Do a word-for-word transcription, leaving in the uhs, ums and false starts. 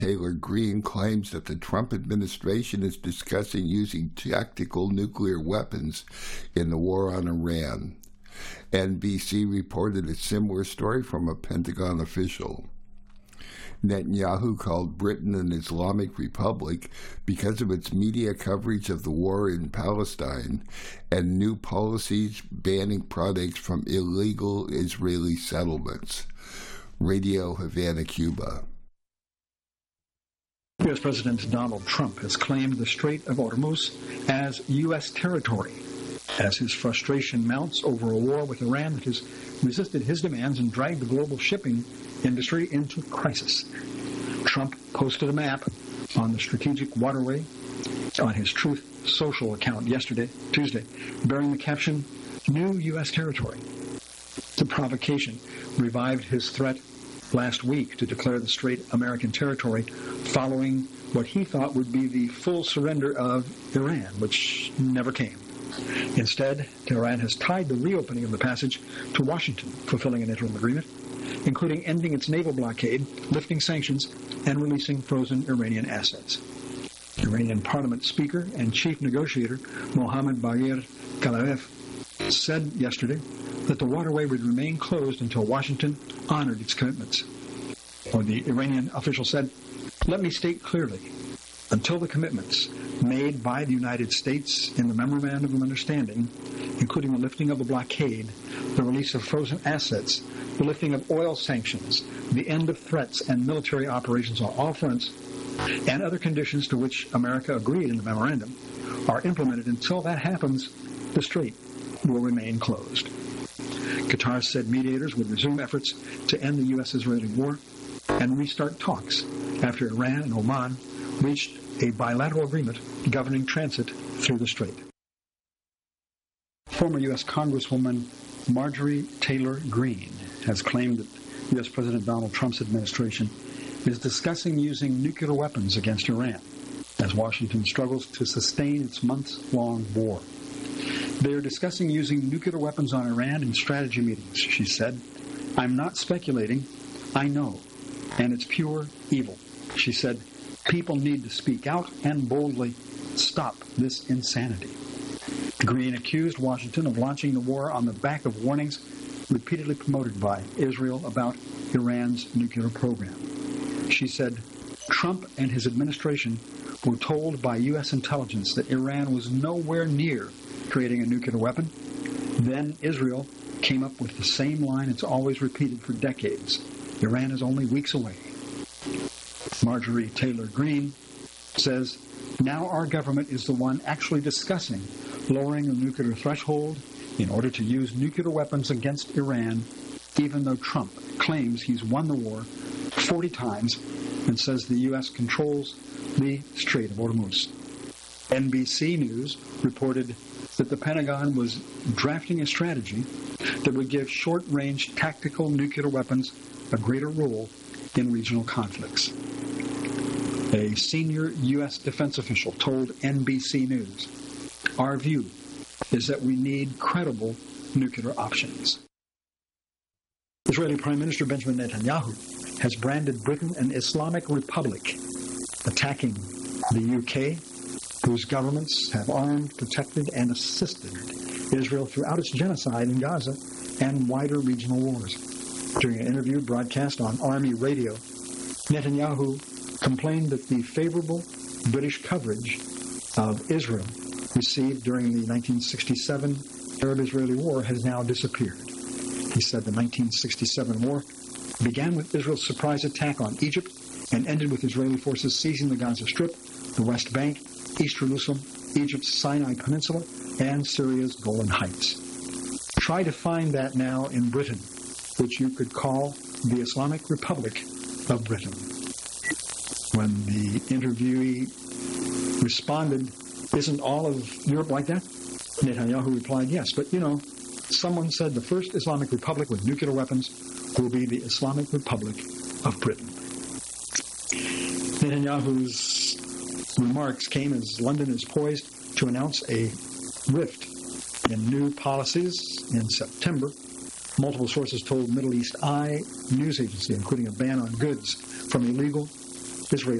Taylor Greene claims that the Trump administration is discussing using tactical nuclear weapons in the war on Iran. N B C reported a similar story from a Pentagon official. Netanyahu called Britain an Islamic Republic because of its media coverage of the war in Palestine and new policies banning products from illegal Israeli settlements. Radio Havana, Cuba. U S. President Donald Trump has claimed the Strait of Hormuz as U S territory as his frustration mounts over a war with Iran that has resisted his demands and dragged the global shipping industry into crisis. Trump posted a map on the strategic waterway on his Truth Social account yesterday, Tuesday, bearing the caption, New U S Territory. The provocation revived his threat last week to declare the Strait American territory following what he thought would be the full surrender of Iran, which never came. Instead, Tehran has tied the reopening of the passage to Washington, fulfilling an interim agreement, including ending its naval blockade, lifting sanctions, and releasing frozen Iranian assets. Iranian Parliament Speaker and Chief Negotiator Mohammad Bagher Khalilzad said yesterday that the waterway would remain closed until Washington honored its commitments. Or the Iranian official said, "Let me state clearly, until the commitments made by the United States in the Memorandum of Understanding, including the lifting of the blockade, the release of frozen assets, the lifting of oil sanctions, the end of threats and military operations on all fronts, and other conditions to which America agreed in the memorandum, are implemented. Until that happens, the strait will remain closed." Qatar said mediators would resume efforts to end the U S-Israeli war and restart talks after Iran and Oman reached a bilateral agreement governing transit through the strait. Former U S Congresswoman Marjorie Taylor Greene has claimed that U S President Donald Trump's administration is discussing using nuclear weapons against Iran as Washington struggles to sustain its months-long war. They are discussing using nuclear weapons on Iran in strategy meetings, she said. "I'm not speculating. I know. And it's pure evil." She said, "People need to speak out and boldly stop this insanity." Greene accused Washington of launching the war on the back of warnings repeatedly promoted by Israel about Iran's nuclear program. She said, "Trump and his administration were told by U S intelligence that Iran was nowhere near creating a nuclear weapon. Then Israel came up with the same line it's always repeated for decades. Iran is only weeks away." Marjorie Taylor Greene says, "Now our government is the one actually discussing lowering the nuclear threshold in order to use nuclear weapons against Iran, even though Trump claims he's won the war forty times and says the U S controls the Strait of Hormuz." N B C News reported that the Pentagon was drafting a strategy that would give short-range tactical nuclear weapons a greater role in regional conflicts. A senior U S defense official told N B C News, "Our view is that we need credible nuclear options." Israeli Prime Minister Benjamin Netanyahu has branded Britain an Islamic Republic, attacking the U K, whose governments have armed, protected, and assisted Israel throughout its genocide in Gaza and wider regional wars. During an interview broadcast on Army radio, Netanyahu complained that the favorable British coverage of Israel received during the nineteen sixty-seven Arab-Israeli War has now disappeared. He said the nineteen sixty-seven war began with Israel's surprise attack on Egypt and ended with Israeli forces seizing the Gaza Strip, the West Bank, East Jerusalem, Egypt's Sinai Peninsula, and Syria's Golan Heights. Try to find that now in Britain, which you could call the Islamic Republic of Britain. When the interviewee responded, "Isn't all of Europe like that?" Netanyahu replied, "Yes, but you know, someone said the first Islamic Republic with nuclear weapons will be the Islamic Republic of Britain." Netanyahu's remarks came as London is poised to announce a rift in new policies in September. Multiple sources told Middle East Eye news agency, including a ban on goods from illegal Israel